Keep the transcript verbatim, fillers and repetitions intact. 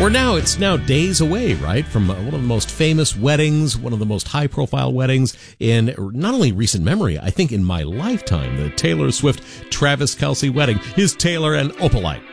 We're now, it's now days away, right, from one of the most famous weddings, one of the most high-profile weddings in not only recent memory, I think in my lifetime, the Taylor Swift-Travis Kelce wedding is Taylor and Opalite.